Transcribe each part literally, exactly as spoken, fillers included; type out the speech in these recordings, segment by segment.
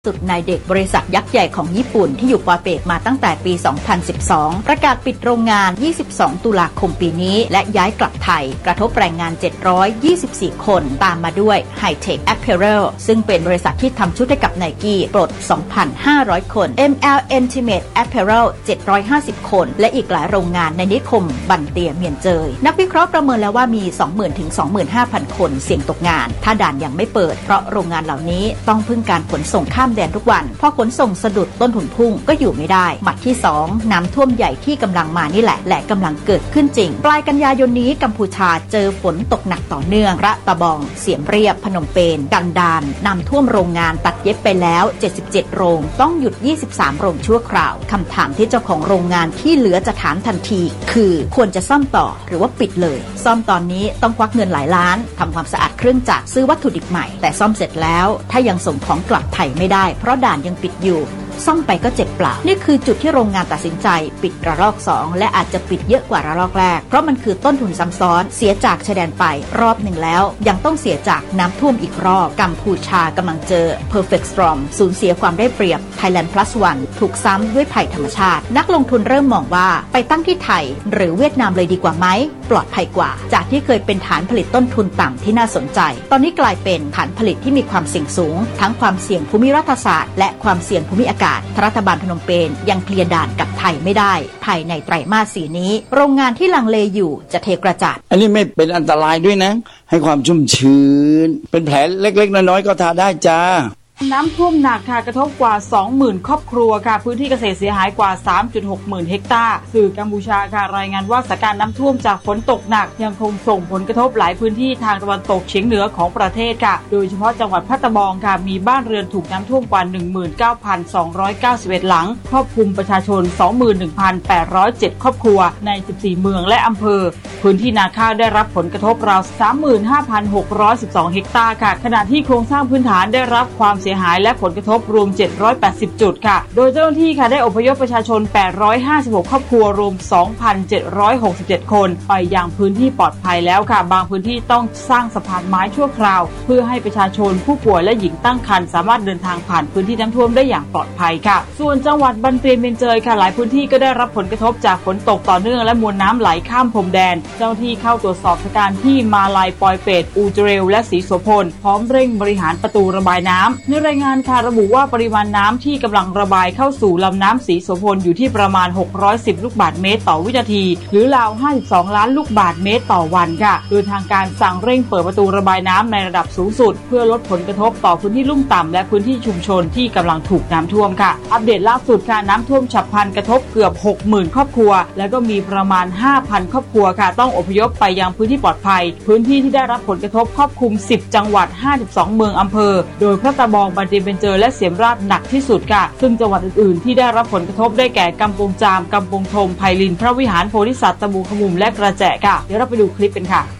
สุดนายเด็กบริษัทยักษ์ใหญ่ของญี่ปุ่นที่อยู่ปอยเปตมาตั้งแต่ปี สองพันสิบสอง ประกาศปิดโรงงาน ยี่สิบสอง ตุลาคมปีนี้และย้ายกลับไทยกระทบแรงงาน เจ็ดร้อยยี่สิบสี่ คนตามมาด้วย High-Tech Apparel ซึ่งเป็นบริษัทที่ทำชุดให้กับ Nike ปลด สองพันห้าร้อย คน เอ็ม แอล Intimate Apparel เจ็ดร้อยห้าสิบ คนและอีกหลายโรงงานในนิคมบันเตียเมียนเจยนักวิเคราะห์ประเมินแล้วว่ามี สองหมื่น ถึง สองหมื่นห้าพัน คนเสี่ยงตกงานถ้าด่านยังไม่เปิดเพราะโรงงานเหล่านี้ต้องพึ่งการขนส่งข้ามแดนทุกวันพอขนส่งสะดุดต้นทุนพุ่งก็อยู่ไม่ได้หมัดที่สองน้ำท่วมใหญ่ที่กำลังมานี่แหละและกำลังเกิดขึ้นจริงปลายกันยายนนี้กัมพูชาเจอฝนตกหนักต่อเนื่องระตะบองเสียมเรียบพนมเปญกันดารน้ำท่วมโรงงานตัดเย็บไปแล้วเจ็ดสิบเจ็ดโรงต้องหยุดยี่สิบสามโรงชั่วคราวคำถามที่เจ้าของโรงงานที่เหลือจะถามทันทีคือควรจะซ่อมต่อหรือว่าปิดเลยซ่อมตอนนี้ต้องควักเงินหลายล้านทำความสะอาดเครื่องจักรซื้อวัตถุดิบใหม่แต่ซ่อมเสร็จแล้วถ้ายังส่งของกลับไทยไม่ได้เพราะด่านยังปิดอยู่ซ่อมไปก็เจ็บเปล่านี่คือจุดที่โรงงานตัดสินใจปิดระลอกสองและอาจจะปิดเยอะกว่าระลอกแรกเพราะมันคือต้นทุนซ้ำซ้อนเสียจากชายแดนไปรอบหนึ่งแล้วยังต้องเสียจากน้ำท่วมอีกรอบกัมพูชากำลังเจอ Perfect Storm สูญเสียความได้เปรียบ Thailand Plus วันถูกซ้ำด้วยภัยธรรมชาตินักลงทุนเริ่มมองว่าไปตั้งที่ไทยหรือเวียดนามเลยดีกว่าไหมปลอดภัยกว่าจากที่เคยเป็นฐานผลิตต้นทุนต่ำที่น่าสนใจตอนนี้กลายเป็นฐานผลิตที่มีความเสี่ยงสูงทั้งความเสี่ยงภูมิรัฐศาสตร์และความเสี่ยงภูมิอากาศรัฐบาลพนมเปญยังเคลียร์ด่านกับไทยไม่ได้ภายในไตรมาสสี่นี้โรงงานที่ลังเลอยู่จะเทกระจาดอันนี้ไม่เป็นอันตรายด้วยนะให้ความชุ่มชื้นเป็นแผลเล็กๆน้อยๆก็ทาได้จ้าน้ำท่วมหนักค่ะกระทบกว่า สองหมื่น ครอบครัวค่ะพื้นที่เกษตรเสียหายกว่า สามจุดหก หมื่นเฮกตาร์สื่อกัมพูชาค่ะรายงานว่าสถานการณ์น้ำท่วมจากฝนตกหนักยังคงส่งผลกระทบหลายพื้นที่ทางตะวันตกเฉียงเหนือของประเทศค่ะโดยเฉพาะจังหวัดพัทบองค่ะมีบ้านเรือนถูกน้ำท่วมกว่า หนึ่งหมื่นเก้าพันสองร้อยเก้าสิบเอ็ด หลังครอบคลุมประชาชน สองหมื่นหนึ่งพันแปดร้อยเจ็ด ครอบครัวในสิบสี่เมืองและอำเภอพื้นที่นาข้าวได้รับผลกระทบราว สามหมื่นห้าพันหกร้อยสิบสอง เฮกตาร์ค่ะขณะที่โครงสร้างพื้นฐานได้รับความเสียหายและผลกระทบรวมเจ็ดร้อยแปดสิบ จุดค่ะโดยเจ้าหน้าที่ค่ะได้อพยพประชาชนแปดร้อยห้าสิบหกครอบครัวรวม สองพันเจ็ดร้อยหกสิบเจ็ด คนไปยังพื้นที่ปลอดภัยแล้วค่ะบางพื้นที่ต้องสร้างสะพานไม้ชั่วคราวเพื่อให้ประชาชนผู้ป่วยและหญิงตั้งครรภ์สามารถเดินทางผ่านพื้นที่น้ำท่วมได้อย่างปลอดภัยค่ะส่วนจังหวัดบันเตียเมียนเจยค่ะหลายพื้นที่ก็ได้รับผลกระทบจากฝนตกต่อเนื่องและมวลน้ำไหลข้ามพรมแดนเจ้าหน้าที่เข้าตรวจสอบสถานการณ์ที่มาลายปอยเปตอูเจเรลและศรีโสพลพร้อมเร่งบริหารประตูระบายน้ำในรายงานค่ะระบุว่าปริมาณน้ำที่กำลังระบายเข้าสู่ลำน้ำศรีโสพลอยู่ที่ประมาณหกร้อยสิบลูกบาศก์เมตรต่อวินาทีหรือราวห้าสิบสองล้านลูกบาศก์เมตรต่อวันค่ะโดยทางการสั่งเร่งเปิดประตูระบายน้ำในระดับสูงสุดเพื่อลดผลกระทบต่อพื้นที่ลุ่มต่ำและพื้นที่ชุมชนที่กำลังถูกน้ำท่วมค่ะอัปเดตล่าสุดค่ะน้ำท่วมฉับพลันกระทบเกือบ หกหมื่น ครอบครัวและก็มีประมาณ ห้าพัน ครอบครัวค่ะต้องอพยพไปยังพื้นที่ปลอดภัยพื้นที่ที่ได้รับผลกระทบครอบคลุมสิบจังหวัดห้าสิบสองเมืองอำเภอโดยพระตะบองบันเตียเมียนเจยและเสียมราชหนักที่สุดค่ะซึ่งจังหวัดอื่นๆที่ได้รับผลกระทบได้แก่กำปงจามกำปงธมไผ่ลินพระวิหารโพธิสัตว์ตะบูขมุมและกระแจค่ะเดี๋ยวเราไปดูคลิปกันค่ะ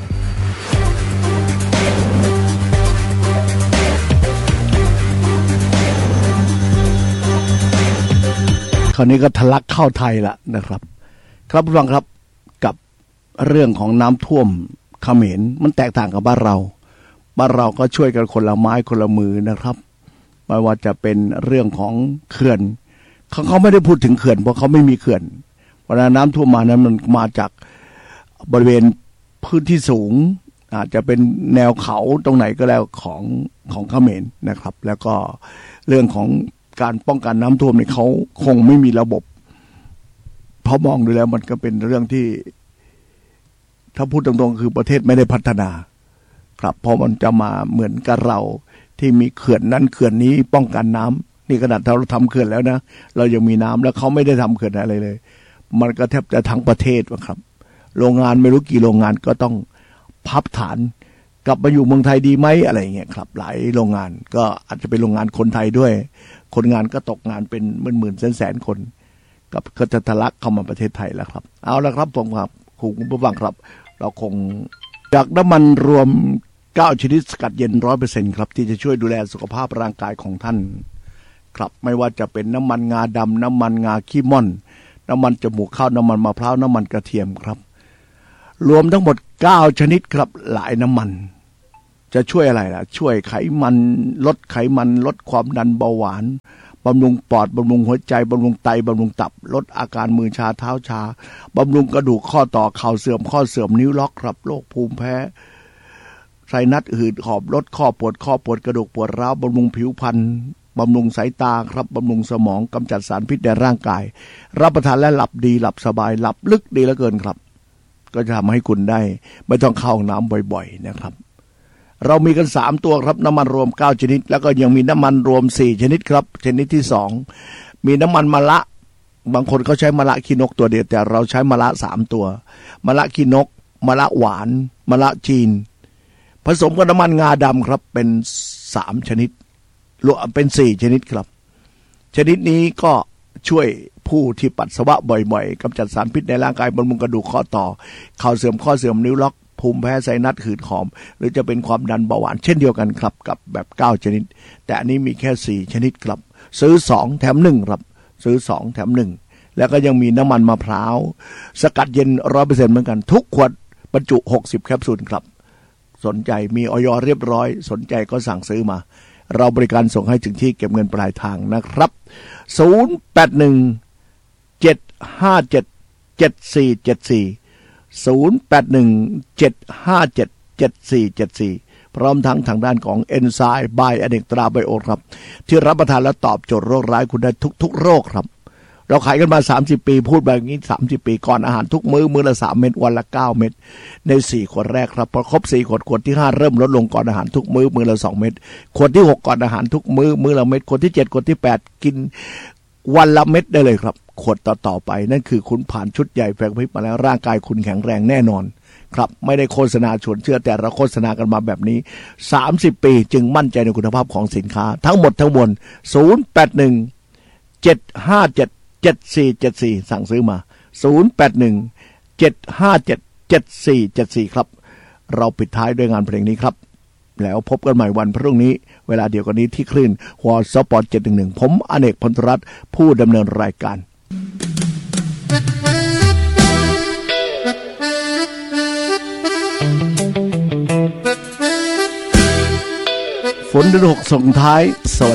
คราวนี้ก็ทะลักเข้าไทยละนะครับครับผู้ฟังครับกับเรื่องของน้ำท่วมเขมรมันแตกต่างกับบ้านเราบ้านเราก็ช่วยกันคนละไม้คนละมือนะครับไม่ว่าจะเป็นเรื่องของเขื่อนเขาเขาไม่ได้พูดถึงเขื่อนเพราะเขาไม่มีเขื่อนเวลาน้ำท่วมมานั้นมันมาจากบริเวณพื้นที่สูงอาจจะเป็นแนวเขาตรงไหนก็แล้วของของเขมรนะครับแล้วก็เรื่องของการป้องกันน้ำท่วมเนี่ยเขาคงไม่มีระบบเพราะมองดูแล้วมันก็เป็นเรื่องที่ถ้าพูดตรงๆคือประเทศไม่ได้พัฒนาครับเพราะมันจะมาเหมือนกับเราที่มีเขื่อนนั้นเขื่อนนี้ป้องกันน้ำนี่ขนาดเราทำเขื่อนแล้วนะเรายังมีน้ำแล้วเขาไม่ได้ทำเขื่อนอะไรเลยมันก็แทบจะทั้งประเทศวะครับโรงงานไม่รู้กี่โรงงานก็ต้องพับฐานกลับมาอยู่เมืองไทยดีไหมอะไรเงี้ยครับหลายโรงงานก็อาจจะเป็นโรงงานคนไทยด้วยคนงานก็ตกงานเป็นหมื่นๆแสนๆคนกับก็จะทะลักเข้ามาประเทศไทยแล้วครับเอาละครับผมครับคุณผู้ฟังครับเราคงจากน้ำมันรวมเก้าชนิดสกัดเย็น ร้อยเปอร์เซ็นต์ ครับที่จะช่วยดูแลสุขภาพร่างกายของท่านครับไม่ว่าจะเป็นน้ำมันงาดำน้ำมันงาขี้ม่อนน้ำมันจมูกข้าวน้ำมันมะพร้าวน้ำมันกระเทียมครับรวมทั้งหมดเก้าชนิดครับหลายน้ำมันจะช่วยอะไรล่ะช่วยไขมันลดไขมันลดความดันเบาหวานบำรุงปอดบำรุงหัวใจบำรุงไตบำรุงตับลดอาการมือชาเท้าชาบำรุงกระดูกข้อต่อเข่าเสื่อมข้อเสื่อมนิ้วล็อกครับโรคภูมิแพ้ไซนัสหืดหอบลดข้อปวดข้อปวดกระดูกปวดร้าวบำรุงผิวพรรณบำรุงสายตาครับบำรุงสมองกำจัดสารพิษในร่างกายรับประทานและหลับดีหลับสบายหลับลึกดีเหลือเกินครับก็จะทำให้คุณได้ไม่ต้องเข้าห้องน้ำบ่อยๆนะครับเรามีกันสามตัวครับน้ำมันรวมเก้าชนิดแล้วก็ยังมีน้ำมันรวมสี่ชนิดครับชนิดที่สองมีน้ำมันมะละบางคนเขาใช้มะละขี้นกตัวเดียวแต่เราใช้มะละสามตัวมะละขี้นกมะละหวานมะละจีนผสมกับน้ำมันงาดำครับเป็นสามชนิดรวมเป็นสี่ชนิดครับชนิดนี้ก็ช่วยผู้ที่ปัสสาวะบ่อยๆกำจัดสารพิษในร่างกายบำรุงกระดูกข้อต่อเข่าเสื่อมข้อเสื่อมนิ้วล็อกภูมิแพ้ไซนัสหืดหอบหรือจะเป็นความดันเบาหวานเช่นเดียวกันครับกับแบบเก้าชนิดแต่อันนี้มีแค่สี่ชนิดครับซื้อสองแถมหนึ่งครับซื้อสองแถมหนึ่งแล้วก็ยังมีน้ำมันมะพร้าวสกัดเย็น ร้อยเปอร์เซ็นต์ เหมือนกันทุกขวดบรรจุหกสิบแคปซูลครับสนใจมีอย.เรียบร้อยสนใจก็สั่งซื้อมาเราบริการส่งให้ถึงที่เก็บเงินปลายทางนะครับศูนย์ แปด หนึ่ง เจ็ด ห้า เจ็ด เจ็ด สี่ เจ็ด สี่ศูนย์ แปด หนึ่ง เจ็ด ห้า เจ็ด เจ็ด สี่ เจ็ด สี่พร้อมทั้งทางด้านของเอนไซม์บายอเนกตราไบโอครับที่รับประทานแล้วตอบโจทย์โรคร้ายคุณได้ทุกๆโรคครับเราขายกันมาสามสิบปีพูดแบบนี้สามสิบปีก่อนอาหารทุกมื้อมื้อละสามเม็ดวันละเก้าเม็ดในสี่ขวดแรกครับพอครบสี่ขวดขวดที่ห้าเริ่มลดลงก่อนอาหารทุกมื้อมื้อละสองเม็ดขวดที่หกก่อนอาหารทุกมื้อมื้อละเม็ดขวดที่เจ็ดขวดที่แปดกินวันละเม็ดได้เลยครับขวดต่อๆไปนั่นคือคุณผ่านชุดใหญ่แฝงพิษมาแล้วร่างกายคุณแข็งแรงแน่นอนครับไม่ได้โฆษณาชวนเชื่อแต่เราโฆษณากันมาแบบนี้สามสิบปีจึงมั่นใจในคุณภาพของสินค้าทั้งหมดทั้งมวลศูนย์ แปด หนึ่ง เจ็ด ห้า เจ็ด เจ็ด สี่ เจ็ด สี่สั่งซื้อมาศูนย์ แปด หนึ่ง เจ็ด ห้า เจ็ด เจ็ด สี่ เจ็ด สี่ครับเราปิดท้ายด้วยงานเพลงนี้ครับแล้วพบกันใหม่วันพรุ่งนี้เวลาเดียวกันนี้ที่คลื่นวอสปอร์ตเจ็ดหนึ่งหนึ่งผมอเนกพลรัตน์ผู้ดำเนินรายการฝนฤดูหกส่งท้าย